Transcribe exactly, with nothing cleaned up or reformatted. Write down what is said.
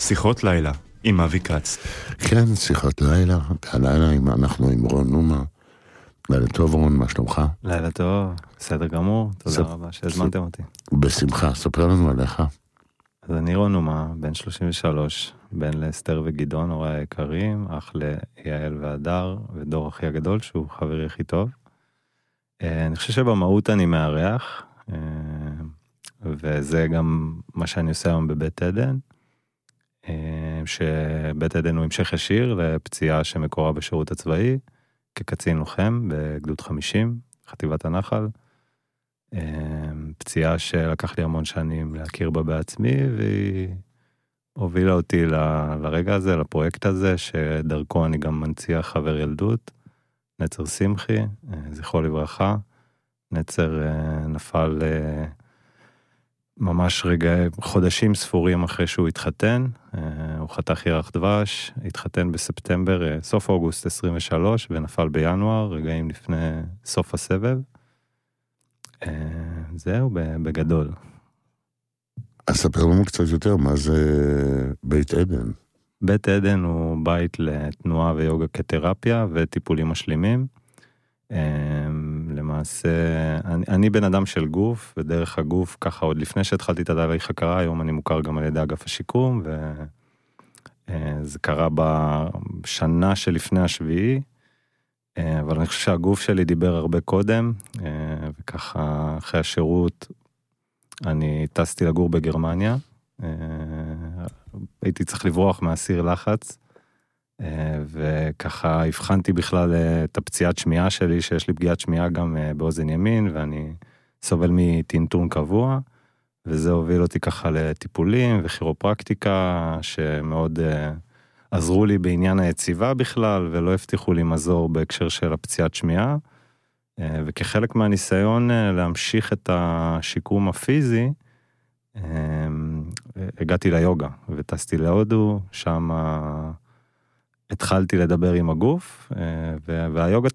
שיחות לילה עם אבי כץ. כן, שיחות לילה, הלילה עם, אנחנו עם רון נומה. לילה טוב רון, מה שלומך? לילה טוב, בסדר גמור, תודה ספ... רבה שהזמנתם אותי. בשמחה, ספר לנו עליך. אז אני רון נומה, בן שלושים ושלוש, בן לאסתר וגדעון, הוריי היקרים, אח ליעל והדר, ודור אחי הגדול שהוא חברי הכי טוב. אני חושב שבמהות אני מארח, וזה גם מה שאני עושה היום בבית עדן, שבית עדן הוא המשך ישיר לפציעה שמקורה בשירות הצבאי, כקצין לוחם בגדוד חמישים, חטיבת הנחל, פציעה שלקח לי המון שנים להכיר בה בעצמי, והיא הובילה אותי ל, לרגע הזה, לפרויקט הזה, שדרכו אני גם מנציח חבר ילדות, נצר שמחי, זכרו לברכה. נצר נפל ממש רגע, חודשים ספורים אחרי שהוא התחתן, הוא חתך ירח דבש, התחתן בספטמבר, סוף אוגוסט עשרים ושלוש, ונפל בינואר, רגעים לפני סוף הסבב. זהו בגדול. אז ספר לנו קצת יותר, מה זה בית עדן? בית עדן הוא בית לתנועה ויוגה כתרפיה וטיפולים משלימים. למעשה, אני, אני בן אדם של גוף, ודרך הגוף, ככה עוד לפני שהתחלתי את התהליך הכרה, היום אני מוכר גם על ידי אגף השיקום, וזה קרה בשנה שלפני השביעי, אבל אני חושב שהגוף שלי דיבר הרבה קודם, וככה אחרי השירות, אני טסתי לגור בגרמניה, הייתי צריך לברוח מהסיר לחץ, וככה הבחנתי בכלל את הפציעת שמיעה שלי, שיש לי פגיעת שמיעה גם באוזן ימין, ואני סובל מטינטון קבוע, וזה הוביל אותי ככה לטיפולים וכירופרקטיקה, שמאוד עזרו לי בעניין היציבה בכלל, ולא הבטיחו לי מזור בהקשר של הפציעת שמיעה, וכחלק מהניסיון להמשיך את השיקום הפיזי, הגעתי ליוגה, וטסתי להודו, שם התחלתי לדבר עם הגוף, והיוגה